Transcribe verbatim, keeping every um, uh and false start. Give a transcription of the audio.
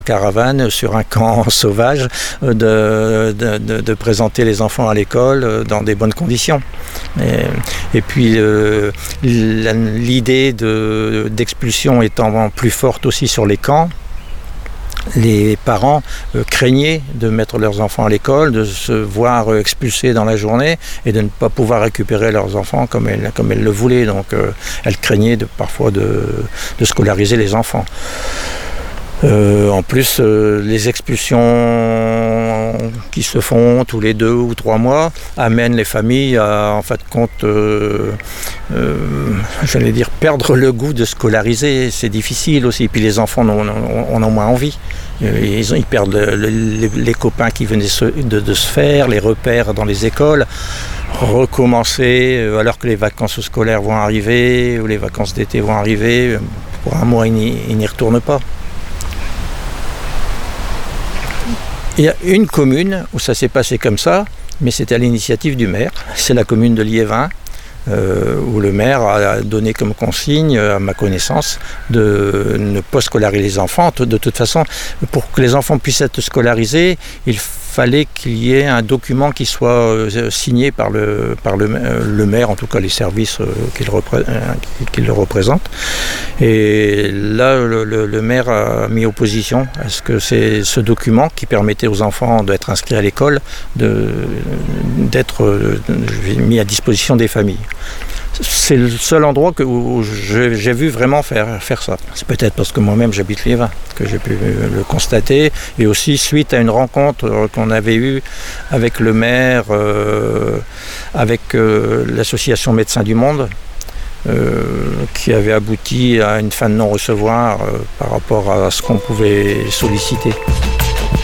Caravane sur un camp sauvage, de, de, de, de présenter les enfants à l'école dans des bonnes conditions. Et, et puis euh, l'idée de, d'expulsion étant plus forte aussi sur les camps, les parents euh, craignaient de mettre leurs enfants à l'école, de se voir expulsés dans la journée et de ne pas pouvoir récupérer leurs enfants comme elles, comme elles le voulaient. Donc euh, elles craignaient de, parfois de, de scolariser les enfants. Euh, en plus, euh, les expulsions qui se font tous les deux ou trois mois amènent les familles à, en fait, compte, euh, euh, j'allais dire, perdre le goût de scolariser. C'est difficile aussi. Puis les enfants en ont, ont moins envie. Ils, ils perdent le, le, les, les copains qui venaient se, de, de se faire, les repères dans les écoles. Recommencer alors que les vacances scolaires vont arriver ou les vacances d'été vont arriver. Pour un mois, ils n'y, ils n'y retournent pas. Il y a une commune où ça s'est passé comme ça, mais c'était à l'initiative du maire. C'est la commune de Liévin, euh, où le maire a donné comme consigne, à ma connaissance, de ne pas scolariser les enfants. De toute façon, pour que les enfants puissent être scolarisés, il fallait qu'il y ait un document qui soit signé par le, par le, le maire, en tout cas les services qui le, repré- qui le représentent. Et là, le, le, le maire a mis opposition à ce que c'est ce document qui permettait aux enfants d'être inscrits à l'école, de, d'être mis à disposition des familles. C'est le seul endroit que, où j'ai, j'ai vu vraiment faire, faire ça. C'est peut-être parce que moi-même j'habite Liévin que j'ai pu le constater, et aussi suite à une rencontre qu'on avait eue avec le maire, euh, avec euh, l'association Médecins du Monde, euh, qui avait abouti à une fin de non-recevoir euh, par rapport à ce qu'on pouvait solliciter.